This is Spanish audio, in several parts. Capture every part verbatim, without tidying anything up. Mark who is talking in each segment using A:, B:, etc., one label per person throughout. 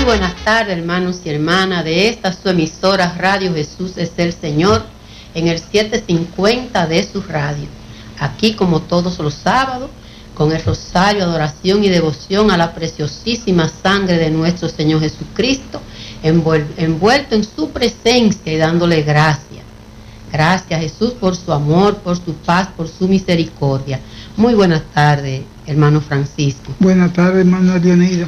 A: buenas tardes, hermanos y hermanas de esta su emisora Radio Jesús es el Señor, en el setecientos cincuenta de su radio. Aquí, como todos los sábados, con el rosario, adoración y devoción a la preciosísima sangre de nuestro Señor Jesucristo, envuelto en su presencia y dándole gracias. Gracias, Jesús, por su amor, por su paz, por su misericordia. Muy buenas tardes, hermano Francisco.
B: Buenas tardes, hermana Leonida.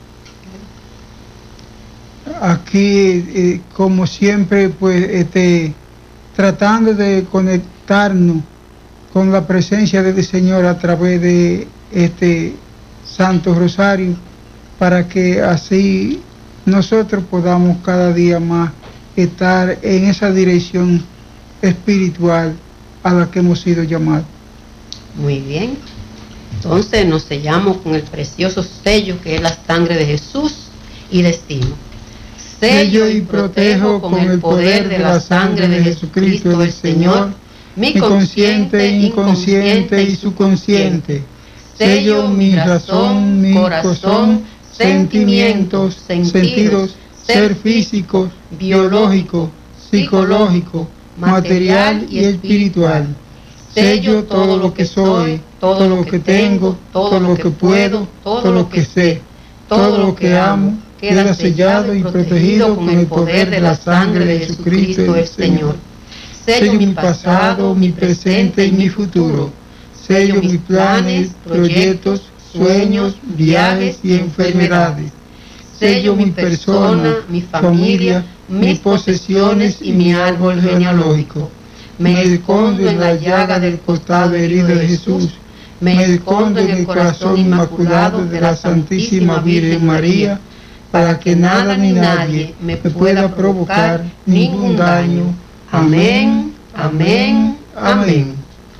B: Aquí, eh, como siempre, pues, este, tratando de conectarnos con la presencia del Señor a través de este Santo Rosario, para que así nosotros podamos cada día más estar en esa dirección espiritual a la que hemos sido llamados.
A: Muy bien. Entonces nos sellamos con el precioso sello que es la sangre de Jesús y decimos: sello y protejo con el poder de la sangre de Jesucristo el Señor, mi consciente, inconsciente y subconsciente. Sello mi razón, mi corazón, sentimientos, sentidos, ser físico, biológico, psicológico, material y espiritual. Sello todo lo que soy, todo lo que tengo, todo lo que puedo, todo lo que sé, todo lo que amo, queda sellado y protegido con el poder de la sangre de Jesucristo el Señor. Sello mi pasado, mi presente y mi futuro. Sello mis planes, proyectos, sueños, viajes y enfermedades. Sello mi persona, mi familia, mis posesiones y mi árbol genealógico. Me escondo en la llaga del costado herido de Jesús. Me escondo en el corazón inmaculado de la Santísima Virgen María, para que nada ni nadie me pueda provocar ningún daño. Amén, amén, amén.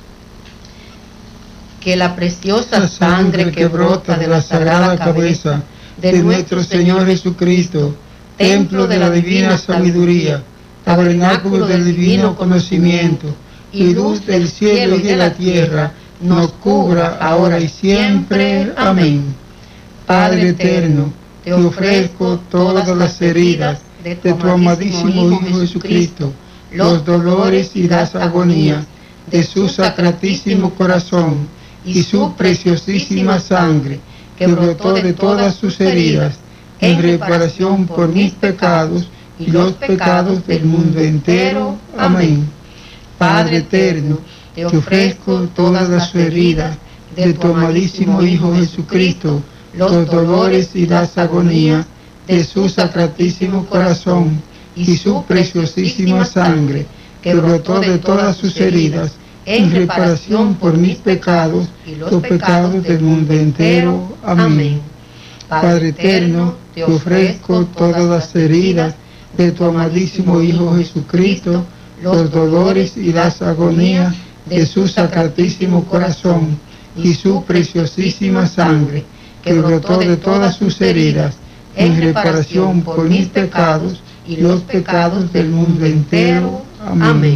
A: Que la preciosa sangre que brota de la sagrada cabeza de nuestro Señor Jesucristo, templo de la divina sabiduría, tabernáculo del divino conocimiento y luz del cielo y de la tierra, nos cubra ahora y siempre. Amén. Padre eterno, te ofrezco todas las heridas de tu amadísimo Hijo Jesucristo, los dolores y las agonías de su sacratísimo corazón y su preciosísima sangre que brotó de todas sus heridas en reparación por mis pecados y los pecados del mundo entero. Amén. Padre eterno, te ofrezco todas las heridas de tu amadísimo Hijo Jesucristo, los dolores y las agonías de su sacratísimo corazón y su preciosísima sangre que brotó de todas sus heridas en reparación por mis pecados y los pecados del mundo entero. Amén. Padre eterno, te ofrezco todas las heridas de tu amadísimo Hijo Jesucristo, los dolores y las agonías de su sacratísimo corazón y su preciosísima sangre que brotó de todas sus heridas en reparación por mis pecados y los pecados del mundo entero. Amén.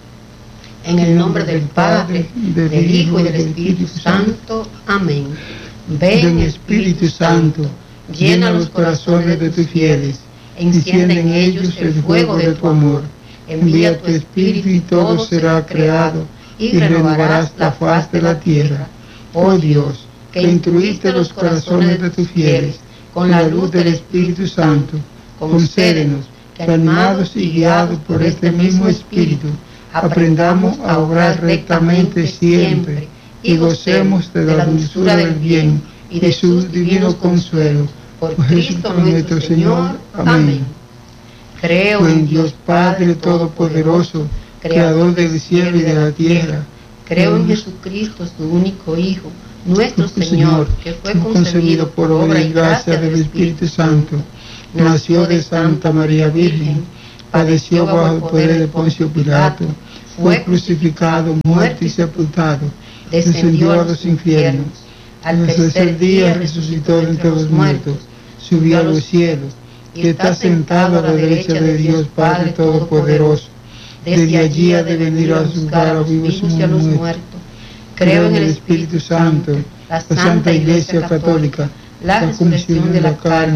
A: En el nombre del Padre, del Hijo y del Espíritu Santo. Amén. Ven, Espíritu Santo, llena los corazones de tus fieles, enciende en ellos el fuego de tu amor. Envía tu Espíritu y todo será creado, y renovarás la faz de la tierra. Oh Dios, que instruiste los corazones de tus fieles con la luz del Espíritu Santo, concédenos que, animados y guiados por este mismo Espíritu, aprendamos a obrar rectamente siempre y gocemos de la dulzura del bien y de su divino consuelo. Por Cristo nuestro Señor. Amén. Creo en Dios Padre Todopoderoso, Creador del cielo y de la tierra. Creo en Jesucristo, su único Hijo, nuestro Señor, que fue concebido por obra y gracia del Espíritu Santo. Nació de Santa María Virgen, padeció bajo el poder de Poncio Pilato, fue crucificado, muerto y sepultado, descendió a los infiernos. Al tercer día resucitó de entre los muertos, subió a los cielos y está sentado a la derecha de Dios Padre Todopoderoso. Desde allí ha de venir a juzgar a los vivos y a los muertos. Creo en el Espíritu Santo, la Santa Iglesia Católica, la resurrección de la carne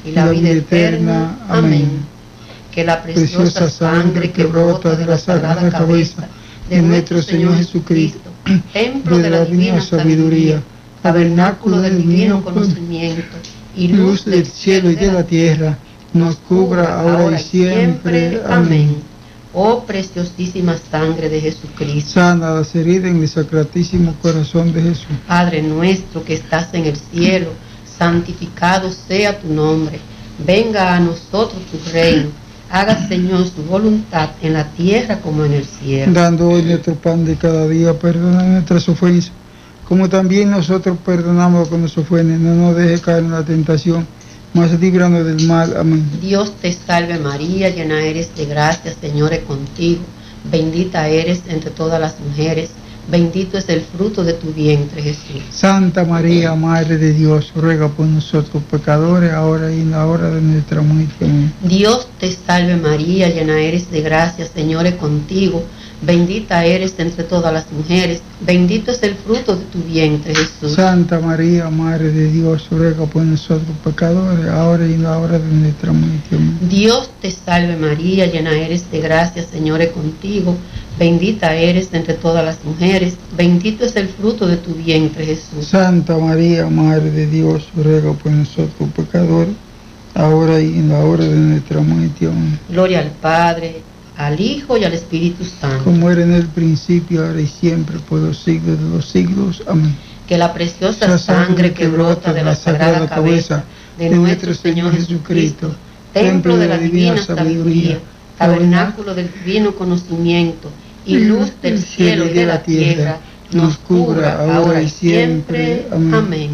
A: y la vida eterna. Amén. Que la preciosa sangre que brota de la sagrada cabeza de nuestro Señor Jesucristo, templo de la divina sabiduría, tabernáculo del divino conocimiento y luz del cielo y de la tierra, nos cubra ahora y siempre. Amén. Oh preciosísima sangre de Jesucristo,
B: sana las heridas en el sacratísimo corazón de Jesús.
A: Padre nuestro que estás en el cielo, santificado sea tu nombre. Venga a nosotros tu reino. Haga, Señor, su voluntad en la tierra como en el cielo.
B: Dando hoy nuestro pan de cada día, perdona nuestras ofensas, como también nosotros perdonamos a los que nos ofenden. No nos deje caer en la tentación, mas líbranos del mal. Amén.
A: Dios te salve María, llena eres de gracia, Señor es contigo. Bendita eres entre todas las mujeres, bendito es el fruto de tu vientre, Jesús.
B: Santa María, Madre de Dios, ruega por nosotros pecadores, ahora y en la hora de nuestra muerte. Amén.
A: Dios te salve María, llena eres de gracia, Señor es contigo. Bendita eres entre todas las mujeres, bendito es el fruto de tu vientre, Jesús.
B: Santa María, Madre de Dios, ruega por nosotros pecadores, ahora y en la hora de nuestra muerte. Amén.
A: Dios te salve María, llena eres de gracia, Señor es contigo. Bendita eres entre todas las mujeres, bendito es el fruto de tu vientre, Jesús.
B: Santa María, Madre de Dios, ruega por nosotros pecadores, ahora y en la hora de nuestra muerte. Amén.
A: Gloria al Padre, al Hijo y al Espíritu Santo.
B: Como era en el principio, ahora y siempre, por los siglos de los siglos. Amén.
A: Que la preciosa la sangre que brota de la sagrada cabeza de nuestro Señor Jesucristo, templo de la divina sabiduría, tabernáculo del divino conocimiento y luz del cielo y de la tierra, nos cubra ahora y siempre. Amén. Amén.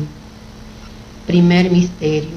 A: Primer misterio.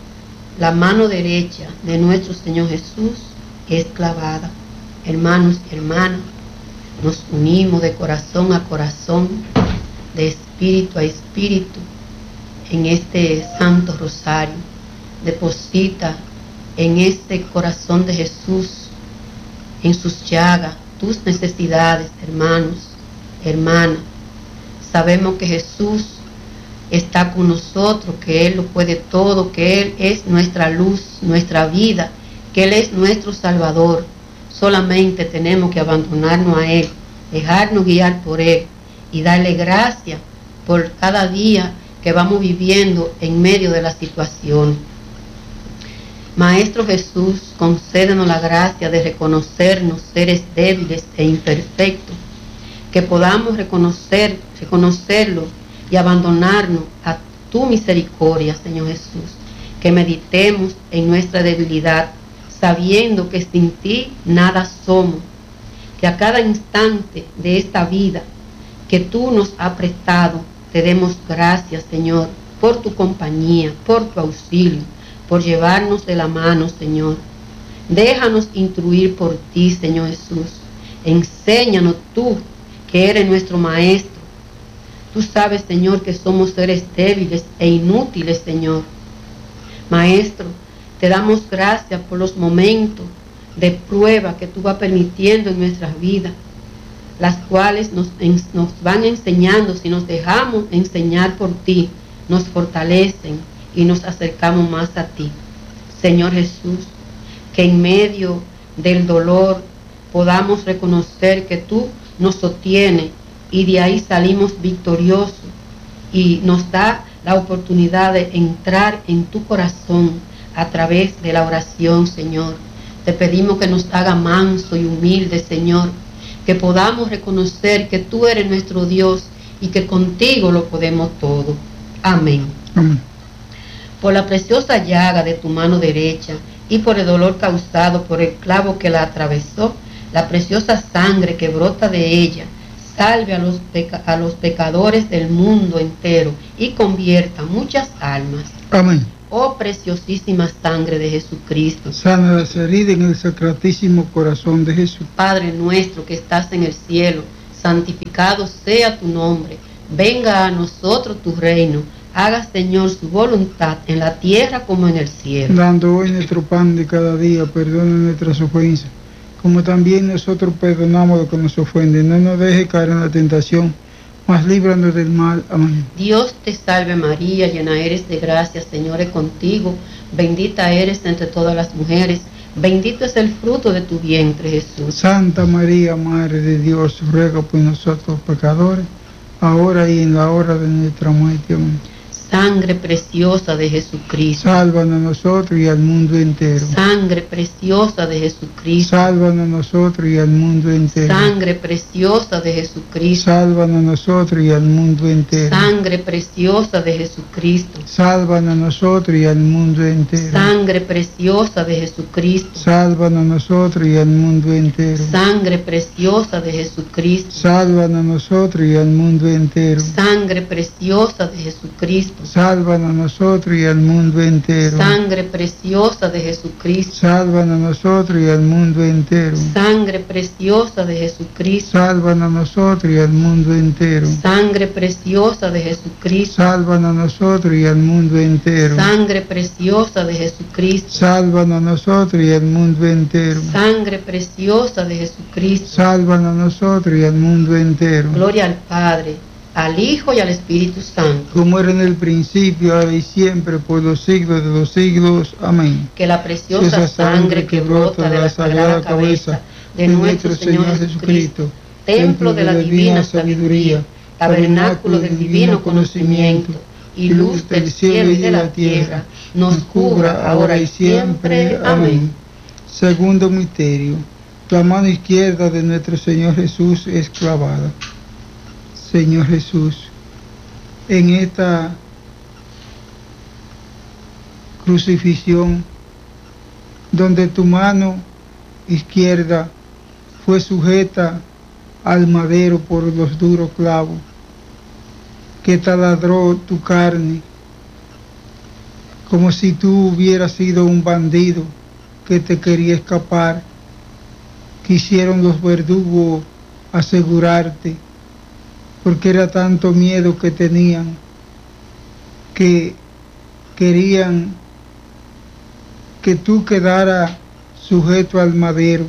A: La mano derecha de nuestro Señor Jesús es clavada. Hermanos y hermanas, nos unimos de corazón a corazón, de espíritu a espíritu, en este Santo Rosario. Deposita en este corazón de Jesús, en sus llagas, tus necesidades, hermanos, hermanas. Sabemos que Jesús está con nosotros, que Él lo puede todo, que Él es nuestra luz, nuestra vida, que Él es nuestro Salvador. Solamente tenemos que abandonarnos a Él, dejarnos guiar por Él y darle gracias por cada día que vamos viviendo en medio de la situación. Maestro Jesús, concédenos la gracia de reconocernos seres débiles e imperfectos, que podamos reconocer, reconocerlo y abandonarnos a tu misericordia, Señor Jesús, que meditemos en nuestra debilidad, sabiendo que sin ti nada somos, que a cada instante de esta vida que tú nos has prestado, te demos gracias, Señor, por tu compañía, por tu auxilio, por llevarnos de la mano, Señor. Déjanos instruir por ti, Señor Jesús. Enséñanos tú, que eres nuestro Maestro. Tú sabes, Señor, que somos seres débiles e inútiles, Señor. Maestro, te damos gracias por los momentos de prueba que tú vas permitiendo en nuestras vidas, las cuales nos, nos van enseñando, si nos dejamos enseñar por ti, nos fortalecen y nos acercamos más a ti. Señor Jesús, que en medio del dolor podamos reconocer que tú nos sostienes y de ahí salimos victoriosos y nos da la oportunidad de entrar en tu corazón a través de la oración, Señor. Te pedimos que nos haga manso y humilde, Señor, que podamos reconocer que tú eres nuestro Dios y que contigo lo podemos todo. Amén.
B: Amén.
A: Por la preciosa llaga de tu mano derecha y por el dolor causado por el clavo que la atravesó, la preciosa sangre que brota de ella, salve a los, peca- a los pecadores del mundo entero y convierta muchas almas.
B: Amén.
A: Oh preciosísima sangre de Jesucristo,
B: sana las heridas en el sacratísimo corazón de Jesús.
A: Padre nuestro que estás en el cielo, santificado sea tu nombre. Venga a nosotros tu reino. Haga, Señor, su voluntad en la tierra como en el cielo.
B: Dando hoy nuestro pan de cada día, perdona nuestras ofensas, como también nosotros perdonamos a los que nos ofenden. No nos deje caer en la tentación, mas líbranos del mal. Amén.
C: Dios te salve María, llena eres de gracia, Señor es contigo, bendita eres entre todas las mujeres, bendito es el fruto de tu vientre, Jesús.
B: Santa María, Madre de Dios, ruega por nosotros pecadores, ahora y en la hora de nuestra muerte. Amén.
C: Sangre preciosa de Jesucristo,
B: Sálvanos a nosotros y al mundo entero.
C: sangre preciosa de Jesucristo,
B: Sálvanos a nosotros y al mundo entero.
C: sangre preciosa de Jesucristo,
B: Sálvanos a nosotros y al mundo entero.
C: sangre preciosa de Jesucristo,
B: Sálvanos a nosotros y al mundo entero.
C: sangre preciosa de Jesucristo,
B: Sálvanos a nosotros y al mundo entero.
C: sangre preciosa de Jesucristo,
B: Sálvanos a nosotros y al mundo entero.
C: sangre preciosa de Jesucristo,
B: Sálvanos a nosotros y al mundo entero.
C: sangre preciosa de Jesucristo,
B: Sálvanos a nosotros y al mundo entero.
C: sangre preciosa de Jesucristo,
B: Sálvanos a nosotros y al mundo entero.
C: sangre preciosa de Jesucristo,
B: Sálvanos a nosotros y al mundo entero.
C: sangre preciosa de Jesucristo,
B: Sálvanos a nosotros y al mundo entero.
C: sangre preciosa de Jesucristo.
B: Sálvanos a nosotros y al mundo entero.
C: Gloria al Padre, al Hijo y al Espíritu Santo.
B: Como era en el principio, ahora y siempre, por los siglos de los siglos. Amén.
C: Que la preciosa sangre que brota de la sagrada cabeza de nuestro Señor Jesucristo, templo de la divina sabiduría, tabernáculo del divino conocimiento y luz del cielo y de la tierra, nos cubra ahora y siempre. Amén.
B: Segundo misterio. La mano izquierda de nuestro Señor Jesús es clavada. Señor Jesús, en esta crucifixión, donde tu mano izquierda fue sujeta al madero por los duros clavos, que taladró tu carne, como si tú hubieras sido un bandido que te quería escapar. Quisieron los verdugos asegurarte, porque era tanto miedo que tenían, que querían que tú quedaras sujeto al madero,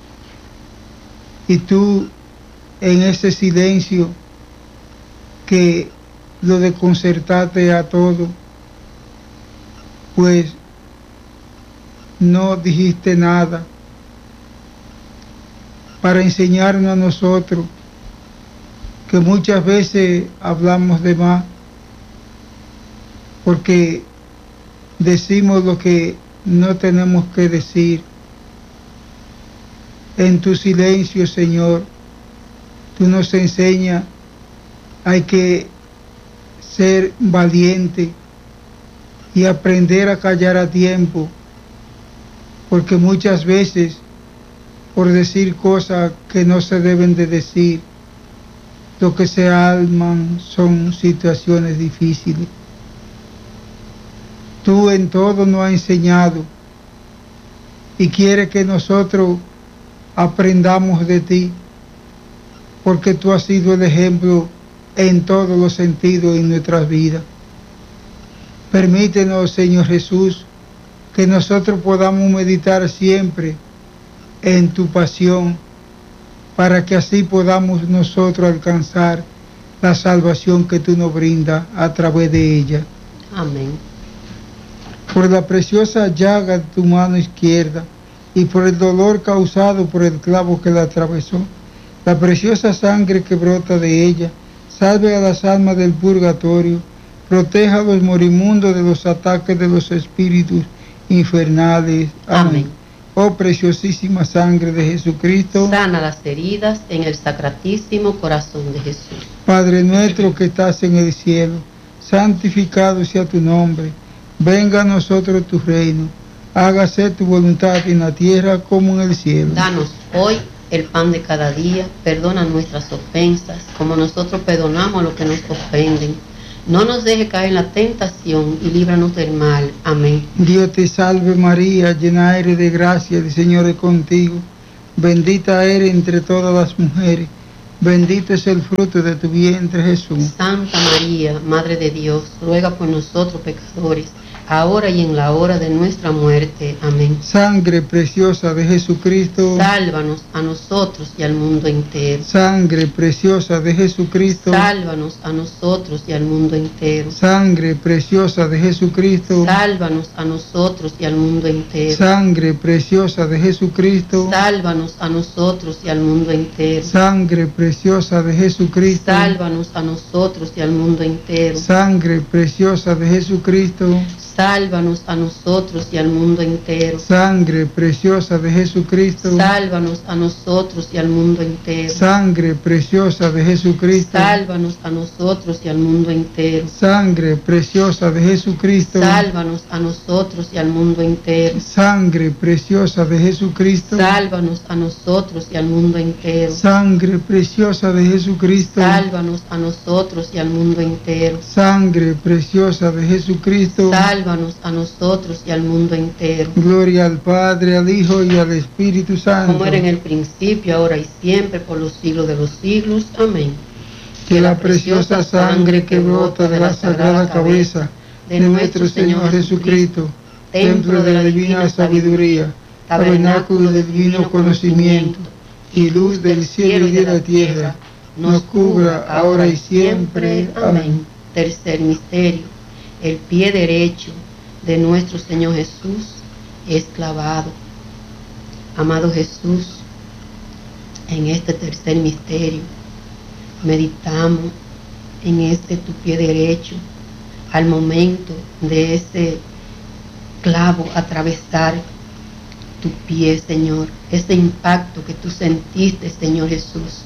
B: y tú en ese silencio que lo desconcertaste a todo, pues no dijiste nada para enseñarnos a nosotros que muchas veces hablamos de más, porque decimos lo que no tenemos que decir. En tu silencio, Señor, tú nos enseñas, hay que ser valiente y aprender a callar a tiempo, porque muchas veces, por decir cosas que no se deben de decir, lo que se alman son situaciones difíciles. Tú en todo nos has enseñado y quieres que nosotros aprendamos de ti, porque tú has sido el ejemplo en todos los sentidos en nuestras vidas. Permítenos, Señor Jesús, que nosotros podamos meditar siempre en tu pasión, para que así podamos nosotros alcanzar la salvación que tú nos brindas a través de ella.
C: Amén.
B: Por la preciosa llaga de tu mano izquierda y por el dolor causado por el clavo que la atravesó, la preciosa sangre que brota de ella, salve a las almas del purgatorio, proteja a los morimundos de los ataques de los espíritus infernales. Amén. Amén. Oh preciosísima sangre de Jesucristo,
C: sana las heridas en el sacratísimo corazón de Jesús.
B: Padre nuestro que estás en el cielo, santificado sea tu nombre, venga a nosotros tu reino, hágase tu voluntad en la tierra como en el cielo.
C: Danos hoy el pan de cada día, perdona nuestras ofensas, como nosotros perdonamos a los que nos ofenden. No nos deje caer en la tentación y líbranos del mal. Amén.
B: Dios te salve María, llena eres de gracia, el Señor es contigo. Bendita eres entre todas las mujeres, bendito es el fruto de tu vientre Jesús.
C: Santa María, Madre de Dios, ruega por nosotros pecadores, ahora y en la hora de nuestra muerte. Amén.
B: Sangre preciosa de Jesucristo,
C: sálvanos a nosotros y al mundo entero.
B: Sangre preciosa de Jesucristo,
C: sálvanos a nosotros y al mundo entero.
B: Sangre preciosa de Jesucristo,
C: sálvanos a nosotros y al mundo entero.
B: Sangre preciosa de Jesucristo,
C: sálvanos a nosotros y al mundo entero.
B: Sangre preciosa de Jesucristo,
C: sálvanos a nosotros y al mundo entero.
B: Sangre preciosa de Jesucristo,
C: sálvanos a nosotros y al mundo entero.
B: Sangre preciosa de Jesucristo,
C: sálvanos a nosotros y al mundo entero.
B: Sangre preciosa de Jesucristo,
C: sálvanos a nosotros y al mundo entero.
B: Sangre preciosa de Jesucristo,
C: sálvanos a nosotros y al mundo entero.
B: Sangre preciosa de Jesucristo,
C: sálvanos a nosotros y al mundo entero.
B: Sangre preciosa de Jesucristo,
C: sálvanos a nosotros y al mundo entero.
B: Sangre preciosa de Jesucristo,
C: sálvanos a nosotros y al mundo entero.
B: Gloria al Padre, al Hijo y al Espíritu Santo,
C: como era en el principio, ahora y siempre, por los siglos de los siglos. Amén.
B: Que la preciosa sangre que brota de la sagrada cabeza de nuestro Señor Jesucristo, templo de la divina sabiduría, tabernáculo del divino conocimiento y luz del cielo y de la tierra, nos cubra ahora y siempre. Amén.
C: Tercer misterio: el pie derecho de nuestro Señor Jesús es clavado. Amado Jesús, en este tercer misterio meditamos en este tu pie derecho al momento de ese clavo atravesar tu pie, Señor, ese impacto que tú sentiste, Señor Jesús.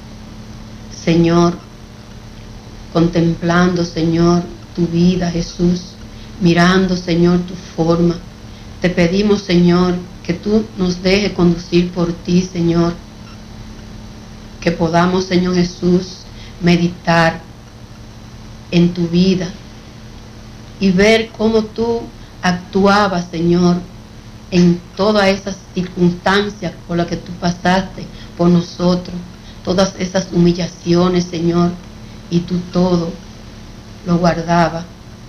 C: Señor, contemplando, Señor, tu vida, Jesús, mirando, Señor, tu forma, te pedimos, Señor, que tú nos dejes conducir por ti, Señor, que podamos, Señor Jesús, meditar en tu vida y ver cómo tú actuabas, Señor, en todas esas circunstancias por las que tú pasaste por nosotros, todas esas humillaciones, Señor, y tú todo lo guardabas,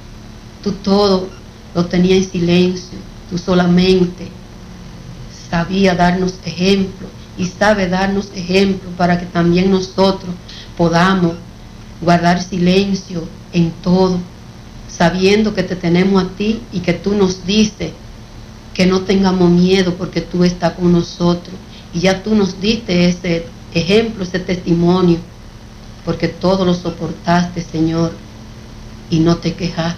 C: tú todo lo tenías en silencio, tú solamente sabías darnos ejemplo y sabe darnos ejemplo para que también nosotros podamos guardar silencio en todo, sabiendo que te tenemos a ti y que tú nos dices que no tengamos miedo porque tú estás con nosotros. Y ya tú nos diste ese ejemplo, ese testimonio, porque todo lo soportaste, Señor, y no te quejaste.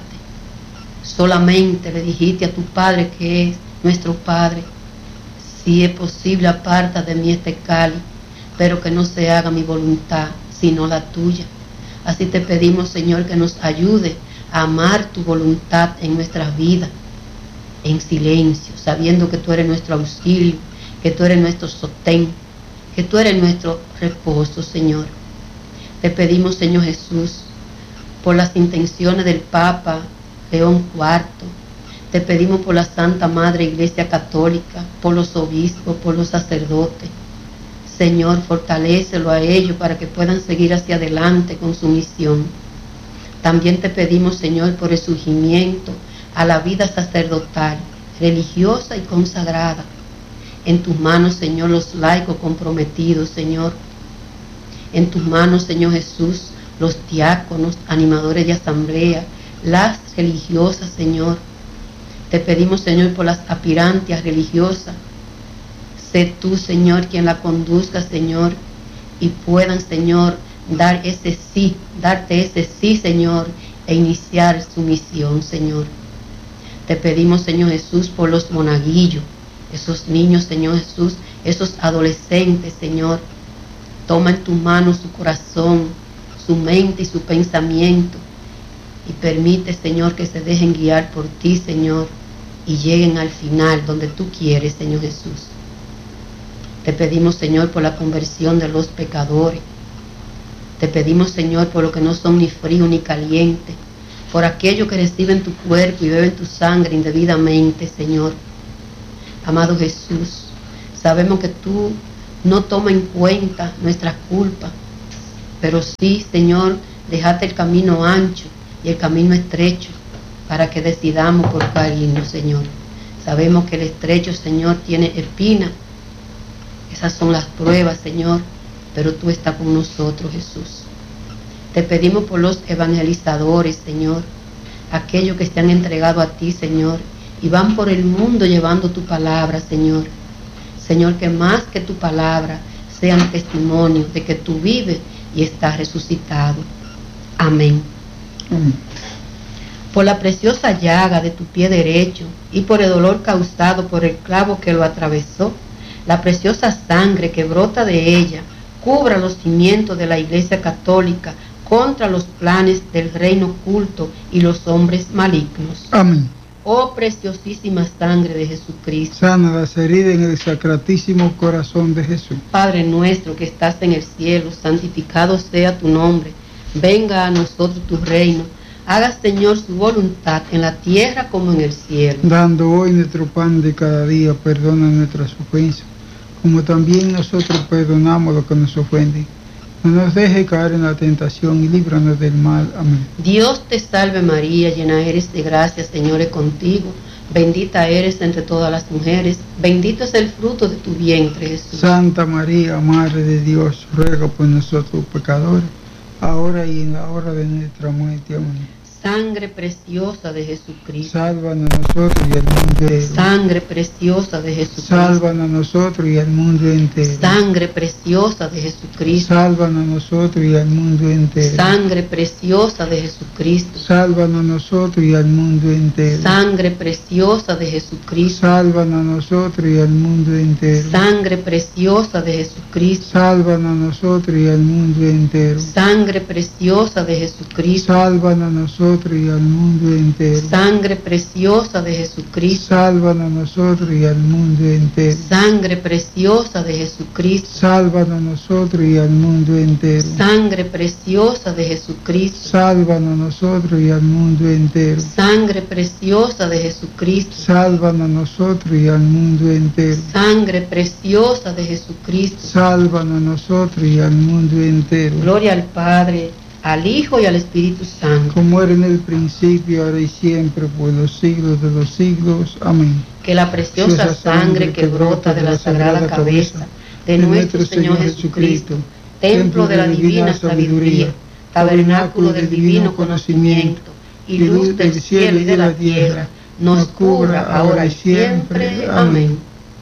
C: Solamente le dijiste a tu Padre, que es nuestro Padre: si es posible, aparta de mí este cáliz, pero que no se haga mi voluntad, sino la tuya. Así te pedimos, Señor, que nos ayude a amar tu voluntad en nuestras vidas, en silencio, sabiendo que tú eres nuestro auxilio, que tú eres nuestro sostén, que tú eres nuestro reposo, Señor. Te pedimos, Señor Jesús, por las intenciones del Papa León cuarto, te pedimos por la Santa Madre Iglesia Católica, por los obispos, por los sacerdotes. Señor, fortalécelo a ellos para que puedan seguir hacia adelante con su misión. También te pedimos, Señor, por el surgimiento a la vida sacerdotal, religiosa y consagrada. En tus manos, Señor, los laicos comprometidos, Señor. En tus manos, Señor Jesús, los diáconos, animadores de asamblea, las religiosas, Señor. Te pedimos, Señor, por las aspirantes religiosas. Sé tú, Señor, quien la conduzca, Señor, y puedan, Señor, dar ese sí, darte ese sí, Señor, e iniciar su misión, Señor. Te pedimos, Señor Jesús, por los monaguillos, esos niños, Señor Jesús, esos adolescentes, Señor. Toma en tu mano su corazón, su mente y su pensamiento, y permite, Señor, que se dejen guiar por ti, Señor, y lleguen al final donde tú quieres, Señor Jesús. Te pedimos, Señor, por la conversión de los pecadores. Te pedimos, Señor, por los que no son ni frío ni caliente, por aquellos que reciben tu cuerpo y beben tu sangre indebidamente, Señor. Amado Jesús, sabemos que tú no tomas en cuenta nuestras culpas, pero sí, Señor, dejaste el camino ancho y el camino estrecho para que decidamos por cariño, Señor. Sabemos que el estrecho, Señor, tiene espina. Esas son las pruebas, Señor, pero tú estás con nosotros, Jesús. Te pedimos por los evangelizadores, Señor, aquellos que se han entregado a ti, Señor, y van por el mundo llevando tu palabra, Señor. Señor, que más que tu palabra sean testimonios de que tú vives y estás resucitado. Amén.
B: Amén.
C: Por la preciosa llaga de tu pie derecho y por el dolor causado por el clavo que lo atravesó, la preciosa sangre que brota de ella cubra los cimientos de la Iglesia Católica contra los planes del reino oculto y los hombres malignos.
B: Amén.
C: Oh preciosísima sangre de Jesucristo,
B: sana las heridas en el sacratísimo corazón de Jesús.
C: Padre nuestro que estás en el cielo, santificado sea tu nombre. Venga a nosotros tu reino. Haga, Señor, su voluntad en la tierra como en el cielo.
B: Dando hoy nuestro pan de cada día, perdona nuestras ofensas, como también nosotros perdonamos los que nos ofenden. No nos deje caer en la tentación y líbranos del mal. Amén.
C: Dios te salve María, llena eres de gracia, Señor es contigo. Bendita eres entre todas las mujeres, bendito es el fruto de tu vientre, Jesús.
B: Santa María, Madre de Dios, ruega por nosotros pecadores, ahora y en la hora de nuestra muerte. Amén.
C: Sangre preciosa de Jesucristo.
B: Sálvanos a nosotros y al mundo entero.
C: Sangre preciosa de Jesucristo.
B: Sálvanos a nosotros y al mundo entero.
C: Sangre preciosa de Jesucristo.
B: Sálvanos a nosotros y al mundo entero.
C: Sangre preciosa de Jesucristo.
B: Sálvanos a nosotros y al mundo entero.
C: Sangre preciosa de Jesucristo.
B: Sálvanos a nosotros y al mundo entero.
C: Sangre preciosa de Jesucristo.
B: Sálvanos a nosotros y al mundo entero.
C: Sangre preciosa de Jesucristo.
B: Sálvanos a nosotros y al mundo entero.
C: Sangre preciosa de Jesucristo.
B: Sálvanos a nosotros y al mundo entero.
C: Sangre preciosa de Jesucristo.
B: Sálvanos a nosotros y al mundo entero.
C: Sangre preciosa de Jesucristo.
B: Sálvanos a nosotros y al mundo entero.
C: Sangre preciosa de Jesucristo.
B: Sálvanos a nosotros y al mundo entero.
C: Sangre preciosa de Jesucristo.
B: Sálvanos a nosotros y al mundo entero.
C: Gloria al Padre, al Hijo y al Espíritu Santo,
B: como era en el principio, ahora y siempre, por los siglos de los siglos. Amén.
C: que la preciosa sangre que brota de la sagrada cabeza de nuestro Señor Jesucristo, templo de la divina sabiduría, tabernáculo del divino conocimiento y luz del cielo y de la tierra, nos cubra ahora y siempre. Amén.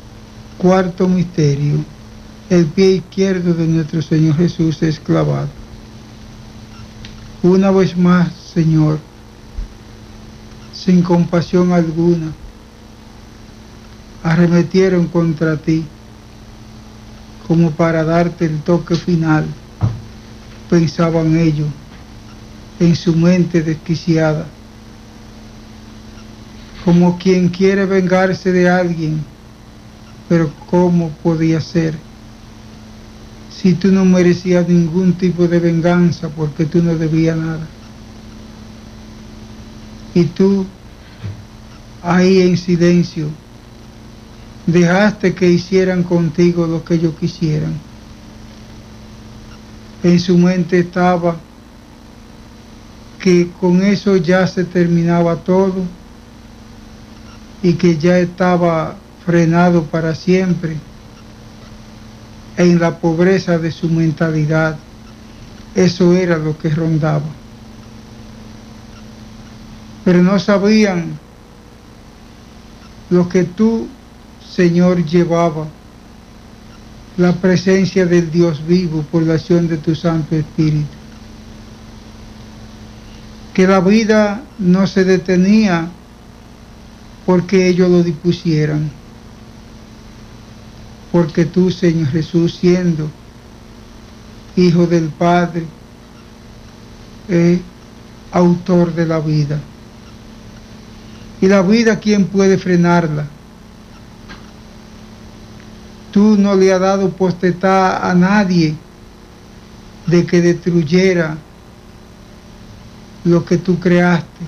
B: Cuarto misterio: el pie izquierdo de nuestro Señor Jesús es clavado. Una vez más, Señor, sin compasión alguna, arremetieron contra ti, como para darte el toque final, pensaban ellos, en su mente desquiciada, como quien quiere vengarse de alguien, pero ¿cómo podía ser? Si tú no merecías ningún tipo de venganza porque tú no debías nada. Y tú, ahí en silencio, dejaste que hicieran contigo lo que ellos quisieran. En su mente estaba que con eso ya se terminaba todo y que ya estaba frenado para siempre. En la pobreza de su mentalidad, eso era lo que rondaba. Pero no sabían lo que tú, Señor, llevaba, la presencia del Dios vivo por la acción de tu Santo Espíritu. Que la vida no se detenía porque ellos lo dispusieran. Porque tú, Señor Jesús, siendo Hijo del Padre, eh, autor de la vida. Y la vida, ¿quién puede frenarla? Tú no le has dado potestad a nadie de que destruyera lo que tú creaste.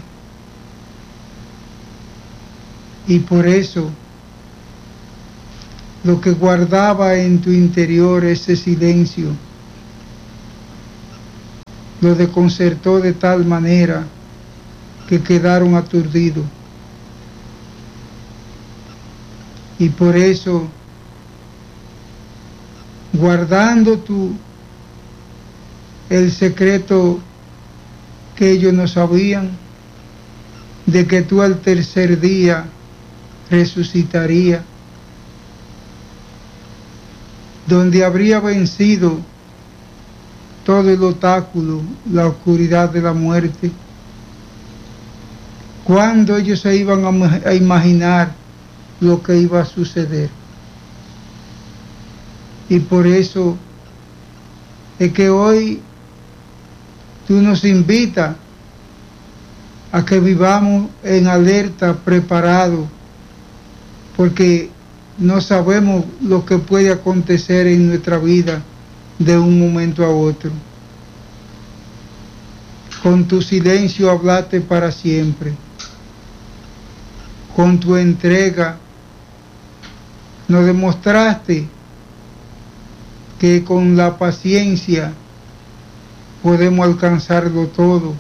B: Y por eso, lo que guardaba en tu interior ese silencio, lo desconcertó de tal manera que quedaron aturdidos. Y por eso, guardando tú el secreto que ellos no sabían, de que tú al tercer día resucitarías, donde habría vencido todo el obstáculo, la oscuridad de la muerte. ¿Cuándo ellos se iban a, a imaginar lo que iba a suceder? Y por eso es que hoy tú nos invitas a que vivamos en alerta, preparados, porque no sabemos lo que puede acontecer en nuestra vida de un momento a otro. Con tu silencio hablaste para siempre. Con tu entrega nos demostraste que con la paciencia podemos alcanzarlo todo.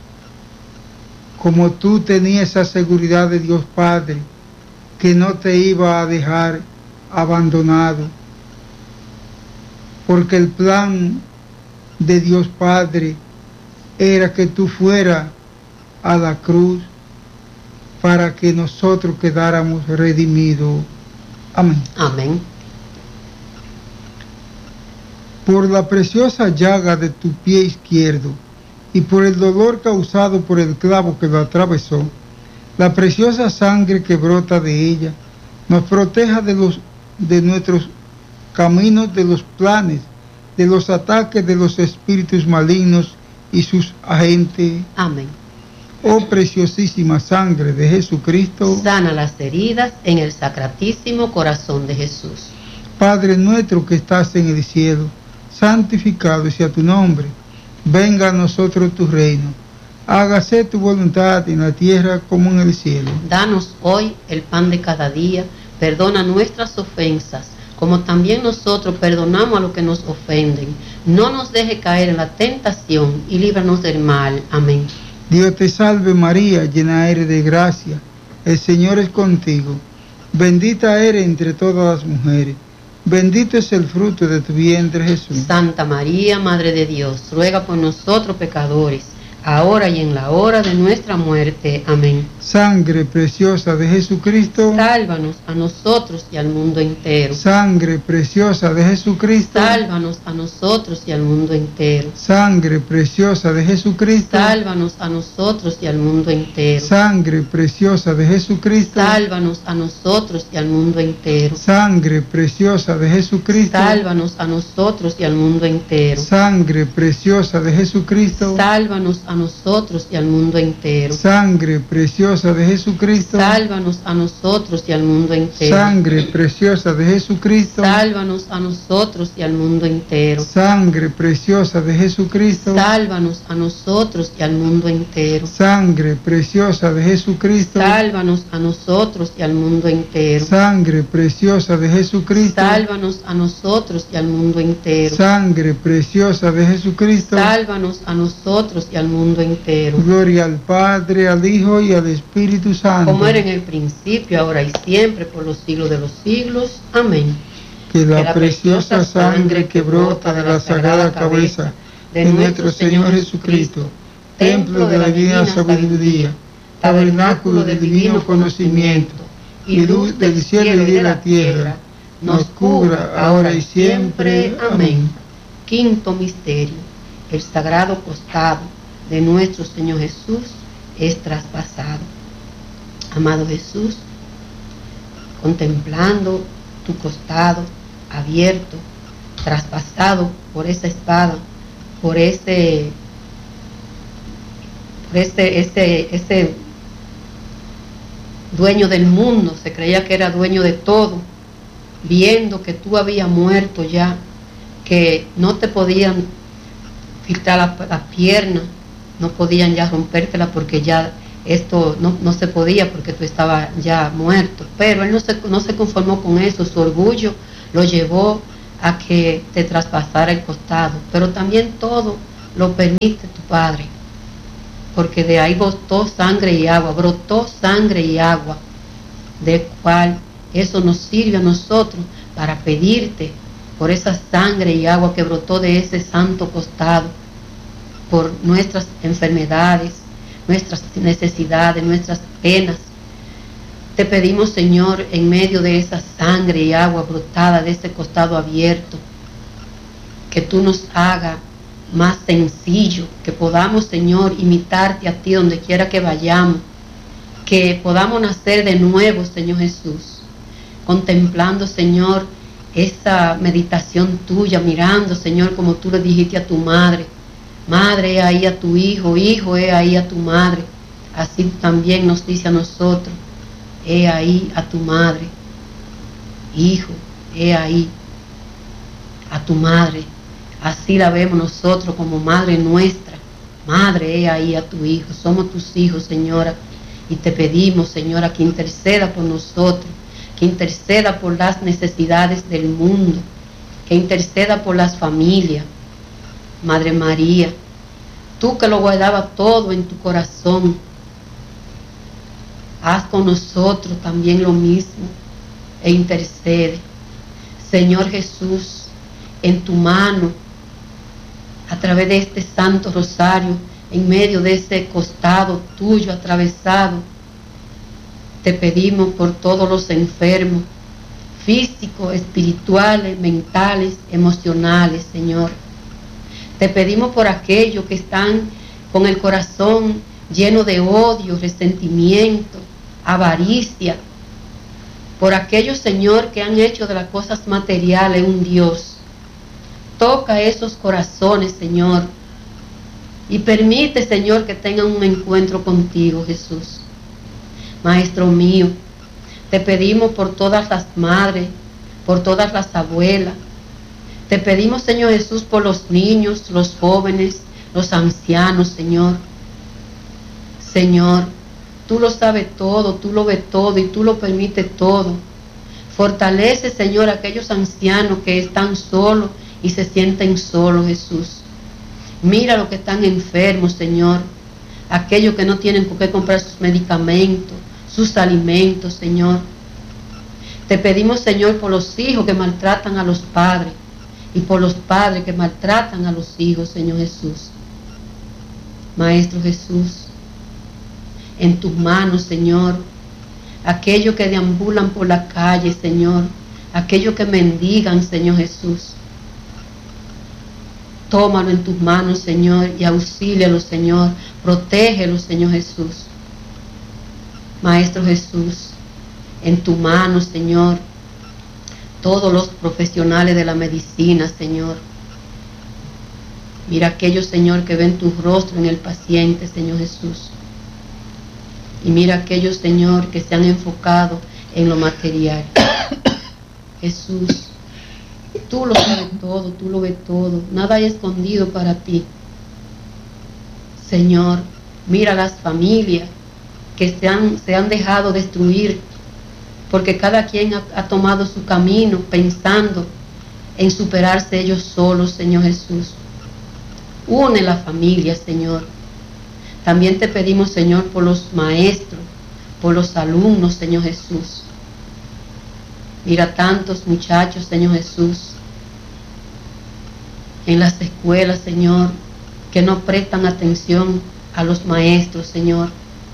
B: Como tú tenías esa seguridad de Dios Padre, que no te iba a dejar abandonado, porque el plan de Dios Padre era que tú fueras a la cruz para que nosotros quedáramos redimidos. Amén.
C: Amén.
B: Por la preciosa llaga de tu pie izquierdo y por el dolor causado por el clavo que lo atravesó, la preciosa sangre que brota de ella nos proteja de los de nuestros caminos, de los planes, de los ataques de los espíritus malignos y sus agentes.
C: Amén.
B: Oh preciosísima sangre de Jesucristo,
C: sana las heridas en el sacratísimo corazón de Jesús.
B: Padre nuestro que estás en el cielo, santificado sea tu nombre. Venga a nosotros tu reino. Hágase tu voluntad en la tierra como en el cielo.
C: Danos hoy el pan de cada día. Perdona nuestras ofensas, como también nosotros perdonamos a los que nos ofenden. No nos deje caer en la tentación y líbranos del mal. Amén.
B: Dios te salve María, llena eres de gracia. El Señor es contigo. Bendita eres entre todas las mujeres. Bendito es el fruto de tu vientre, Jesús.
C: Santa María, Madre de Dios, ruega por nosotros pecadores, ahora y en la hora de nuestra muerte. Amén.
B: Sangre preciosa de Jesucristo,
C: sálvanos a nosotros y al mundo entero.
B: Sangre preciosa de Jesucristo,
C: sálvanos a nosotros y al mundo entero.
B: Sangre preciosa de Jesucristo,
C: sálvanos a nosotros y al mundo entero.
B: Sangre preciosa de Jesucristo,
C: sálvanos a nosotros y al mundo entero.
B: Sangre preciosa de Jesucristo,
C: sálvanos a nosotros y al mundo entero.
B: Sangre preciosa de Jesucristo,
C: sálvanos a nosotros y al mundo entero.
B: Sangre preciosa de Jesucristo,
C: sálvanos a nosotros y al mundo entero.
B: Sangre preciosa de Jesucristo,
C: sálvanos a nosotros y al mundo entero.
B: Sangre preciosa de Jesucristo,
C: sálvanos a nosotros y al mundo entero.
B: Sangre preciosa de Jesucristo,
C: sálvanos a nosotros y al mundo entero.
B: Sangre preciosa de Jesucristo,
C: sálvanos a nosotros y al mundo entero.
B: Sangre preciosa de Jesucristo,
C: sálvanos a nosotros y al mundo entero.
B: Gloria al Padre, al Hijo y al Espíritu Santo,
C: como era en el principio, ahora y siempre, por los siglos de los siglos. Amén.
B: Que la, que la preciosa sangre que brota de la sagrada cabeza de nuestro Señor Jesucristo, templo de la divina sabiduría, tabernáculo del divino conocimiento y luz del cielo y de la tierra, nos cubra ahora y siempre. Amén.
C: Quinto misterio: el sagrado costado de nuestro Señor Jesús es traspasado. Amado Jesús, contemplando tu costado abierto, traspasado por esa espada, por ese, por ese, ese, ese dueño del mundo, se creía que era dueño de todo, viendo que tú habías muerto ya, que no te podían filtrar la, la pierna, no podían ya rompértela porque ya esto no, no se podía porque tú estabas ya muerto. Pero él no se, no se conformó con eso, su orgullo lo llevó a que te traspasara el costado, pero también todo lo permite tu Padre, porque de ahí brotó sangre y agua, brotó sangre y agua, de cual eso nos sirve a nosotros para pedirte por esa sangre y agua que brotó de ese santo costado, por nuestras enfermedades, nuestras necesidades, nuestras penas. Te pedimos, Señor, en medio de esa sangre y agua brotada de ese costado abierto, que tú nos hagas más sencillo, que podamos, Señor, imitarte a ti donde quiera que vayamos, que podamos nacer de nuevo, Señor Jesús, contemplando, Señor, esa meditación tuya, mirando, Señor, como tú le dijiste a tu madre, madre, he ahí a tu hijo, hijo, he ahí a tu madre. Así también nos dice a nosotros, he ahí a tu madre, hijo, he ahí a tu madre. Así la vemos nosotros como madre nuestra. Madre, he ahí a tu hijo. Somos tus hijos, Señora, y te pedimos, Señora, que interceda por nosotros, que interceda por las necesidades del mundo, que interceda por las familias. Madre María, tú que lo guardabas todo en tu corazón, haz con nosotros también lo mismo e intercede. Señor Jesús, en tu mano, a través de este santo rosario, en medio de ese costado tuyo atravesado, te pedimos por todos los enfermos, físicos, espirituales, mentales, emocionales, Señor. Te pedimos por aquellos que están con el corazón lleno de odio, resentimiento, avaricia, por aquellos, Señor, que han hecho de las cosas materiales un Dios. Toca esos corazones, Señor, y permite, Señor, que tengan un encuentro contigo, Jesús. Maestro mío, te pedimos por todas las madres, por todas las abuelas. Te pedimos, Señor Jesús, por los niños, los jóvenes, los ancianos, Señor. Señor, tú lo sabes todo, tú lo ves todo y tú lo permites todo. Fortalece, Señor, a aquellos ancianos que están solos y se sienten solos, Jesús. Mira los que están enfermos, Señor. Aquellos que no tienen por qué comprar sus medicamentos, sus alimentos, Señor. Te pedimos, Señor, por los hijos que maltratan a los padres y por los padres que maltratan a los hijos, Señor Jesús. Maestro Jesús, en tus manos, Señor, aquellos que deambulan por la calle, Señor, aquellos que mendigan, Señor Jesús. Tómalo en tus manos, Señor, y auxílialo, Señor. Protégelo, Señor Jesús. Maestro Jesús, en tu mano, Señor, todos los profesionales de la medicina, Señor. Mira aquellos, Señor, que ven tu rostro en el paciente, Señor Jesús. Y mira aquellos, Señor, que se han enfocado en lo material. Jesús, tú lo sabes todo, tú lo ves todo. Nada hay escondido para ti. Señor, mira las familias que se han, se han dejado destruir, porque cada quien ha, ha tomado su camino pensando en superarse ellos solos, Señor Jesús. Une la familia, Señor. También te pedimos, Señor, por los maestros, por los alumnos, Señor Jesús. Mira tantos muchachos, Señor Jesús, en las escuelas, Señor, que no prestan atención a los maestros, Señor.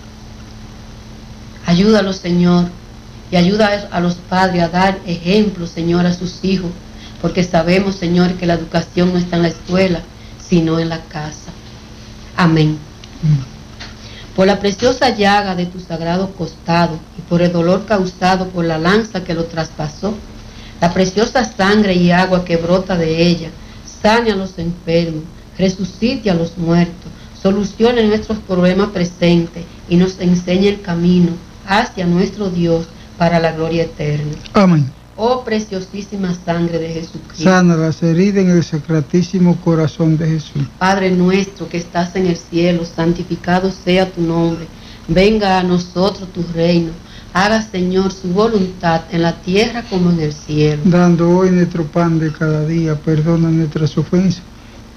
C: Ayúdalos, Señor, y ayuda a los padres a dar ejemplo, Señor, a sus hijos, porque sabemos, Señor, que la educación no está en la escuela, sino en la casa. Amén. Mm. Por la preciosa llaga de tu sagrado costado y por el dolor causado por la lanza que lo traspasó, la preciosa sangre y agua que brota de ella, sane a los enfermos, resucite a los muertos, solucione nuestros problemas presentes y nos enseñe el camino hacia nuestro Dios para la gloria eterna.
B: Amén.
C: Oh preciosísima sangre de Jesucristo,
B: sana las heridas en el sacratísimo corazón de Jesús.
C: Padre nuestro que estás en el cielo, santificado sea tu nombre. Venga a nosotros tu reino. Haga, Señor, su voluntad en la tierra como en el cielo.
B: Dando hoy nuestro pan de cada día, perdona nuestras ofensas,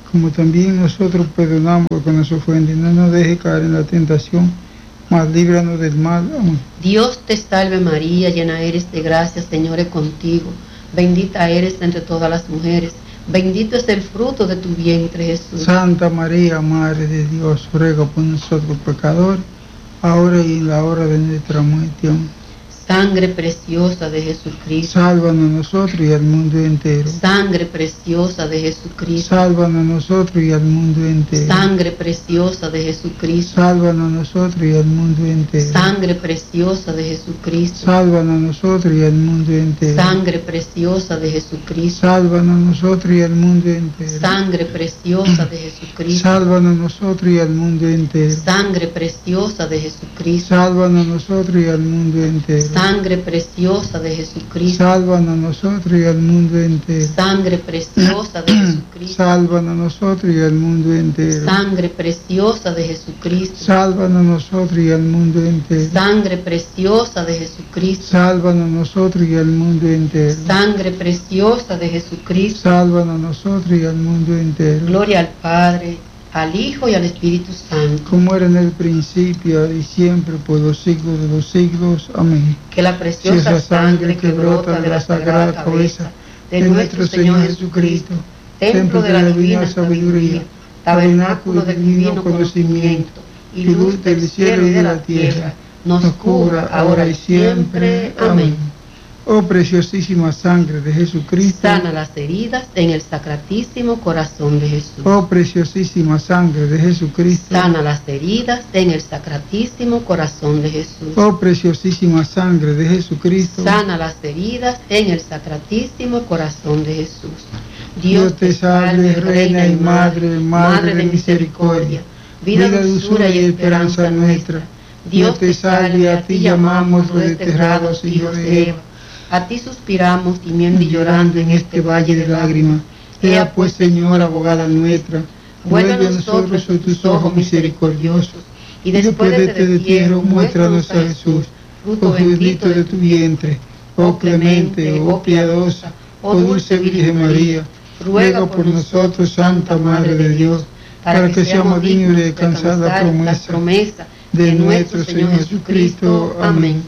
B: como también nosotros perdonamos a los que nos ofenden. No nos deje caer en la tentación, mas líbranos del mal. Amén.
C: Dios te salve María, llena eres de gracia, Señor es contigo. Bendita eres entre todas las mujeres. Bendito es el fruto de tu vientre, Jesús.
B: Santa María, Madre de Dios, ruega por nosotros pecadores, ahora y en la hora de nuestra muerte. Amén.
C: Sangre preciosa de Jesucristo.
B: Sálvanos nosotros y al mundo entero.
C: Sangre preciosa de Jesucristo.
B: Sálvanos nosotros y al mundo entero.
C: Sangre preciosa de Jesucristo.
B: Sálvanos nosotros y al mundo entero.
C: Sangre preciosa de Jesucristo.
B: Sálvanos nosotros y al mundo entero.
C: Sangre preciosa de Jesucristo.
B: Sálvanos nosotros y al mundo entero.
C: Sangre preciosa de Jesucristo.
B: Sálvanos nosotros y al mundo entero.
C: Sangre preciosa de Jesucristo.
B: Sálvanos nosotros y al mundo entero.
C: Sangre preciosa de Jesucristo.
B: Sálvanos nosotros y al mundo entero.
C: Sangre preciosa de Jesucristo.
B: Sálvanos nosotros y al mundo entero.
C: Sangre preciosa de Jesucristo.
B: Sálvanos nosotros y al mundo entero.
C: Sangre preciosa de Jesucristo.
B: Sálvanos nosotros y al mundo entero.
C: Sangre preciosa de Jesucristo.
B: Sálvanos nosotros y al mundo entero.
C: Gloria al Padre, al Hijo y al Espíritu Santo.
B: Como era en el principio y siempre por los siglos de los siglos. Amén.
C: Que la preciosa
B: Esa
C: sangre que brota de la sagrada cabeza de nuestro Señor Jesucristo, templo de la divina sabiduría, tabernáculo del divino conocimiento y luz del cielo y de la tierra, nos cubra ahora y siempre. Amén.
B: Oh preciosísima sangre de Jesucristo,
C: sana las heridas en el sacratísimo corazón de Jesús.
B: Oh preciosísima sangre de Jesucristo,
C: sana las heridas en el sacratísimo corazón de Jesús.
B: Oh preciosísima sangre de Jesucristo,
C: sana las heridas en el sacratísimo corazón de Jesús.
B: Dios te salve, Reina y Madre, Madre de misericordia, vida, dulzura y esperanza nuestra. Dios te salve, a ti llamamos los desterrados hijos de Eva.
C: A ti suspiramos, gimiendo y llorando en este valle de lágrimas.
B: Ea pues, Señor, abogada nuestra, vuelve a nosotros tus ojos misericordiosos, y después de este destierro, muéstranos a Jesús, fruto bendito de tu vientre. Oh clemente, oh piadosa, oh dulce Virgen María, ruega por nosotros, Santa Madre de Dios, para que seamos dignos de alcanzar la promesa de nuestro Señor Jesucristo. Amén.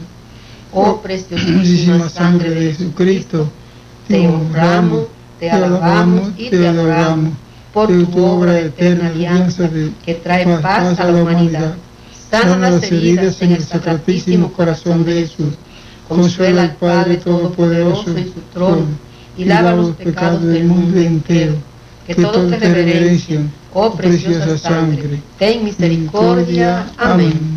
C: Oh preciosísima sangre de Jesucristo, te honramos, te alabamos y te adoramos por tu obra de eterna alianza que trae paz a la humanidad. Sana las heridas en el sacratísimo corazón de Jesús. Consuela al Padre Todopoderoso en su trono y lava los pecados del mundo entero. Que todos te reverencien, oh preciosa sangre, ten misericordia. Amén.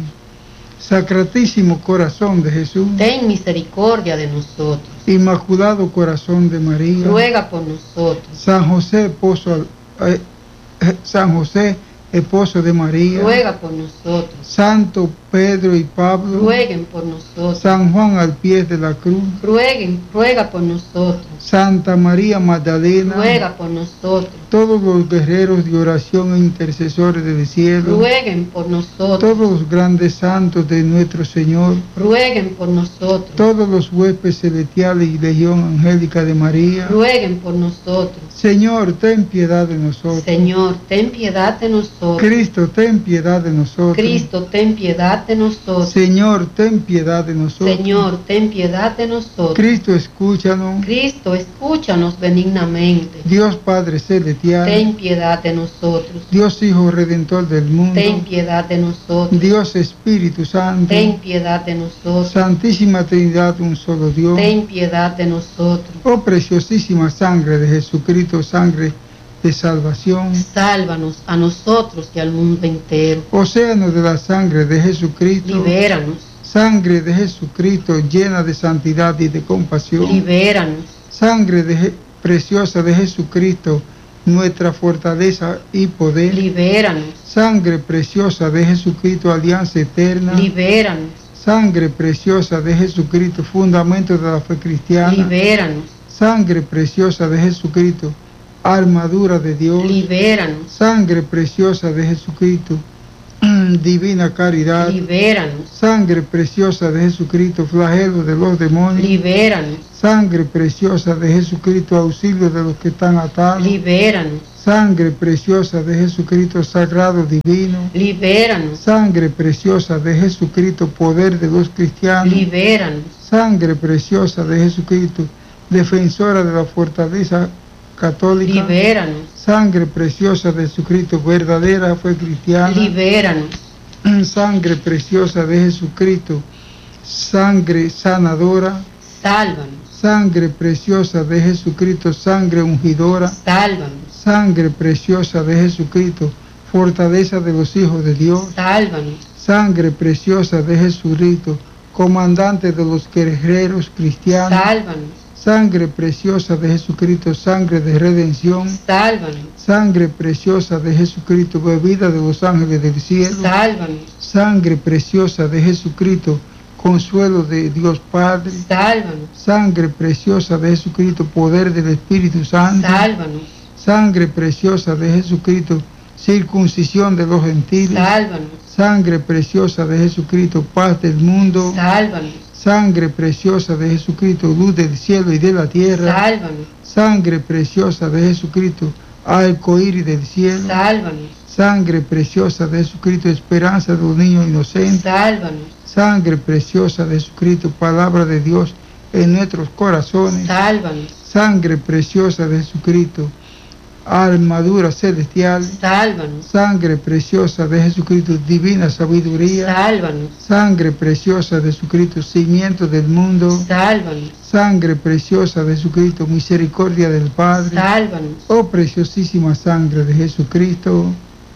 B: Sacratísimo corazón de Jesús,
C: ten misericordia de nosotros.
B: Inmaculado corazón de María,
C: ruega por nosotros.
B: San José, esposo, eh, eh, San José, esposo de María,
C: ruega por nosotros.
B: Santo Pedro y Pablo,
C: rueguen por nosotros.
B: San Juan al pie de la cruz,
C: rueguen, ruega por nosotros.
B: Santa María Magdalena,
C: ruega por nosotros.
B: Todos los guerreros de oración e intercesores del cielo,
C: rueguen por nosotros.
B: Todos los grandes santos de nuestro Señor,
C: rueguen por nosotros.
B: Todos los huéspedes celestiales y legión angélica de María,
C: rueguen por nosotros.
B: Señor, ten piedad de nosotros.
C: Señor, ten piedad de nosotros.
B: Cristo, ten piedad de nosotros.
C: Cristo, ten piedad de nosotros.
B: Señor, ten piedad de nosotros.
C: Señor, ten piedad de nosotros.
B: Cristo, escúchanos.
C: Cristo, escúchanos benignamente.
B: Dios Padre celestial,
C: ten piedad de nosotros.
B: Dios Hijo Redentor del mundo,
C: ten piedad de nosotros.
B: Dios Espíritu Santo,
C: ten piedad de nosotros.
B: Santísima Trinidad, un solo Dios,
C: ten piedad de nosotros.
B: Oh preciosísima sangre de Jesucristo, sangre de salvación,
C: sálvanos a nosotros y al mundo entero.
B: Océano de la sangre de Jesucristo,
C: libéranos.
B: Sangre de Jesucristo, llena de santidad y de compasión,
C: libéranos.
B: Sangre de Je- preciosa de Jesucristo, nuestra fortaleza y poder,
C: libéranos.
B: Sangre preciosa de Jesucristo, alianza eterna,
C: libéranos.
B: Sangre preciosa de Jesucristo, fundamento de la fe cristiana,
C: libéranos.
B: Sangre preciosa de Jesucristo, armadura de Dios,
C: libéranos.
B: Sangre preciosa de Jesucristo, divina caridad,
C: libéranos.
B: Sangre preciosa de Jesucristo, flagelo de los demonios,
C: libéranos.
B: Sangre preciosa de Jesucristo, auxilio de los que están atados,
C: libéranos.
B: Sangre preciosa de Jesucristo, sagrado divino.
C: Libéranos.
B: Sangre preciosa de Jesucristo, poder de los cristianos.
C: Libéranos.
B: Sangre preciosa de Jesucristo, defensora de la fortaleza católica.
C: Libéranos.
B: Sangre preciosa de Jesucristo, verdadera fe cristiana.
C: Libéranos.
B: Sangre preciosa de Jesucristo, sangre sanadora.
C: Sálvanos.
B: Sangre preciosa de Jesucristo, sangre ungidora.
C: Sálvanos.
B: Sangre preciosa de Jesucristo, fortaleza de los hijos de Dios.
C: Sálvanos.
B: Sangre preciosa de Jesucristo, comandante de los guerreros cristianos.
C: Sálvanos.
B: Sangre preciosa de Jesucristo, sangre de redención.
C: Sálvanos.
B: Sangre preciosa de Jesucristo, bebida de los ángeles del cielo.
C: Sálvanos.
B: Sangre preciosa de Jesucristo, consuelo de Dios Padre.
C: Sálvanos.
B: Sangre preciosa de Jesucristo, poder del Espíritu Santo.
C: Sálvanos.
B: Sangre preciosa de Jesucristo, circuncisión de los gentiles.
C: Sálvanos.
B: Sangre preciosa de Jesucristo, paz del mundo.
C: Sálvanos.
B: Sangre preciosa de Jesucristo, luz del cielo y de la tierra.
C: Sálvanos.
B: Sangre preciosa de Jesucristo, arcoíris del cielo.
C: Sálvanos.
B: Sangre preciosa de Jesucristo, esperanza de los niños inocentes.
C: Sálvanos.
B: Sangre preciosa de Jesucristo, palabra de Dios en nuestros corazones.
C: Sálvanos.
B: Sangre preciosa de Jesucristo, armadura celestial.
C: Sálvanos.
B: Sangre preciosa de Jesucristo, divina sabiduría.
C: Sálvanos.
B: Sangre preciosa de Jesucristo, cimiento del mundo.
C: Sálvanos.
B: Sangre preciosa de Jesucristo, misericordia del Padre.
C: Sálvanos.
B: Oh preciosísima sangre de Jesucristo.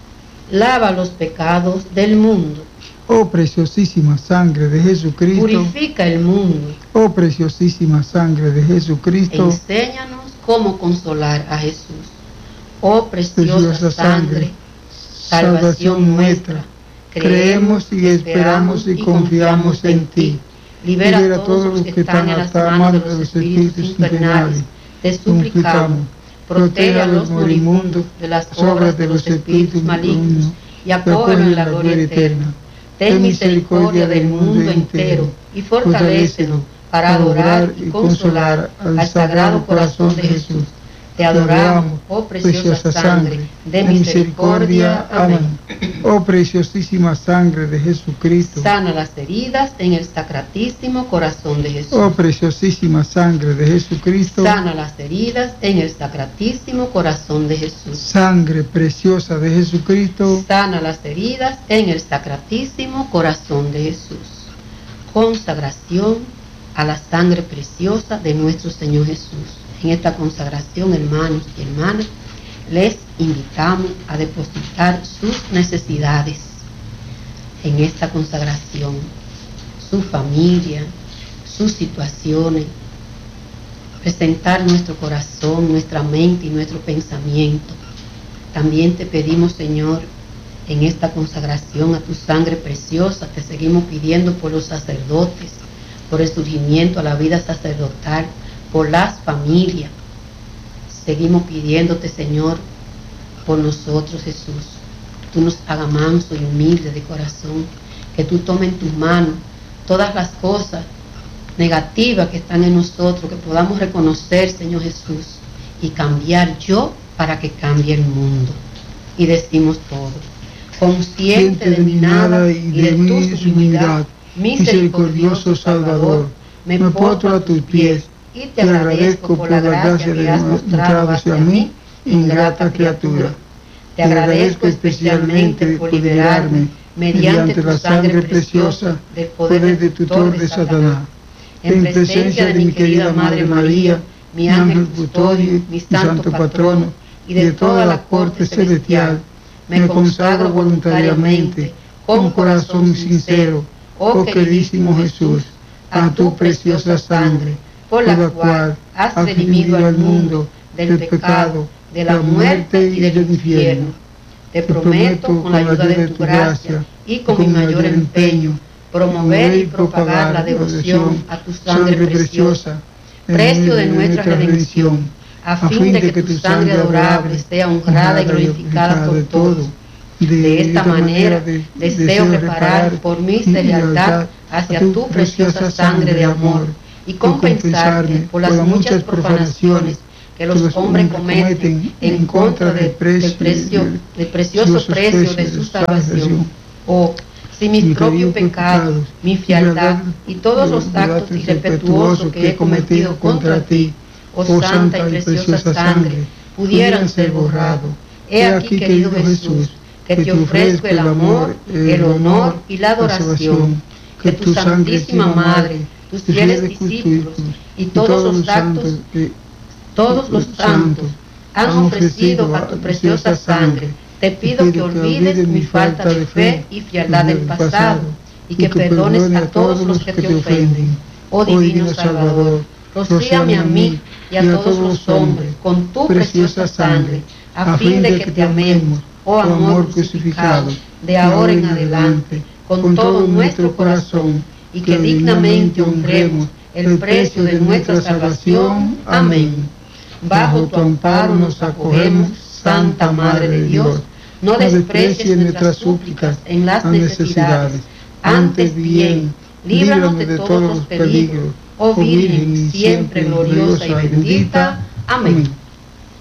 C: Lava los pecados del mundo.
B: Oh preciosísima sangre de Jesucristo.
C: Purifica el mundo.
B: Oh preciosísima sangre de Jesucristo.
C: Enséñanos cómo consolar a Jesús. Oh preciosa,
B: Preciosa
C: sangre, salvación nuestra.
B: Creemos y esperamos y confiamos en ti.
C: Libera a todos los que están en las manos de los espíritus infernales. Te suplicamos. Protege a los moribundos de las obras de los espíritus malignos y acógelos en la gloria eterna. Ten misericordia del mundo entero y fortalécenos para adorar y consolar al Sagrado Corazón de Jesús. Te adoramos, oh preciosa sangre de misericordia. Amén.
B: Oh preciosísima sangre de Jesucristo.
C: Sana las heridas en el sacratísimo corazón de Jesús.
B: Oh preciosísima sangre de Jesucristo.
C: Sana las heridas en el sacratísimo corazón de Jesús.
B: Sangre preciosa de Jesucristo.
C: Sana las heridas en el sacratísimo corazón de Jesús. Consagración a la sangre preciosa de nuestro Señor Jesús. En esta consagración, hermanos y hermanas, les invitamos a depositar sus necesidades en esta consagración, su familia, sus situaciones, presentar nuestro corazón, nuestra mente y nuestro pensamiento. También te pedimos, Señor, en esta consagración a tu sangre preciosa, te seguimos pidiendo por los sacerdotes, por el surgimiento a la vida sacerdotal, por las familias. Seguimos pidiéndote, Señor, por nosotros, Jesús. Tú nos hagas manso y humilde de corazón, que tú tomes en tus manos todas las cosas negativas que están en nosotros, que podamos reconocer, Señor Jesús, y cambiar yo para que cambie el mundo. Y decimos todo, consciente de mi nada y de tu sublimidad, misericordioso Salvador, me postro a tus pies y te agradezco por la gracia que has mostrado hacia mí, ingrata criatura. Te agradezco especialmente por liberarme mediante la sangre preciosa del poder de tutor de Satanás. En presencia de mi querida Madre María, mi ángel custodio, mi santo patrono y de toda la corte celestial, me consagro voluntariamente, con corazón sincero, oh queridísimo Jesús, a tu preciosa sangre, por la cual has redimido al mundo del pecado, de la muerte y del infierno. Te prometo, con la ayuda de tu gracia y con mi mayor empeño, promover y propagar la devoción a tu sangre preciosa, precio de nuestra redención, a fin de que tu sangre adorable sea honrada y glorificada por todos. De esta manera deseo reparar por mi lealtad hacia tu preciosa sangre de amor y compensarme por las muchas profanaciones que los hombres cometen en contra del, precio, del, precio, del precioso precio de su salvación. O si mis propios pecados, mi frialdad y todos los actos irrespetuosos que he cometido contra ti, oh santa y preciosa sangre, pudieran ser borrados. He aquí, querido Jesús, que te ofrezco el amor, el honor y la adoración, que tu Santísima Madre, tus fieles discípulos y todos los santos, todos los santos han ofrecido a tu preciosa sangre. Te pido que olvides mi falta de fe y frialdad del pasado y que perdones a todos los que te ofenden. Oh Divino Salvador, rocíame a mí y a todos los hombres con tu preciosa sangre, a fin de que te amemos, oh amor crucificado, de ahora en adelante, con todo nuestro corazón, y que dignamente honremos el precio de nuestra salvación. Amén. Bajo tu amparo nos acogemos, Santa Madre de Dios. No desprecies nuestras súplicas en las necesidades, antes bien, líbranos de todos los peligros, oh Virgen siempre gloriosa y bendita. Amén.